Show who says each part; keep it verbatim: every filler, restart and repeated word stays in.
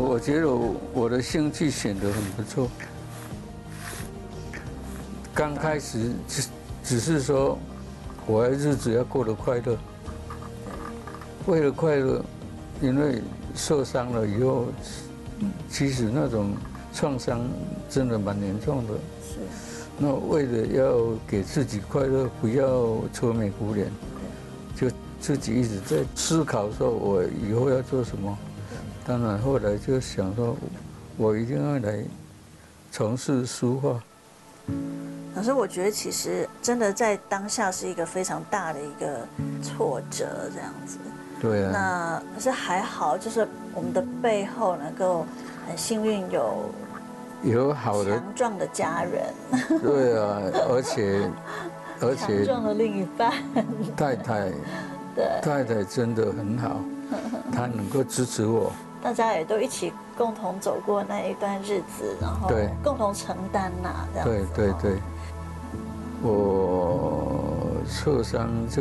Speaker 1: 我觉得我的兴趣选得很不错。刚开始只只是说，我的日子要过得快乐。为了快乐，因为受伤了以后，其实那种创伤真的蛮严重的。
Speaker 2: 是。
Speaker 1: 那为了要给自己快乐，不要愁眉苦脸，就自己一直在思考说，我以后要做什么。当然后来就想说，我一定要来从事书画。
Speaker 2: 老师，我觉得其实真的在当下是一个非常大的一个挫折，这样子。
Speaker 1: 对啊。
Speaker 2: 那可是还好，就是我们的背后能够很幸运有
Speaker 1: 有好的
Speaker 2: 强壮的家人。
Speaker 1: 对啊，而且而且
Speaker 2: 强壮的另一半。
Speaker 1: 太太，
Speaker 2: 对，
Speaker 1: 太太真的很好，她能够支持我。
Speaker 2: 大家也都一起共同走过那一段日子，然后共同承担呐，这样子。
Speaker 1: 对对对，我受伤就。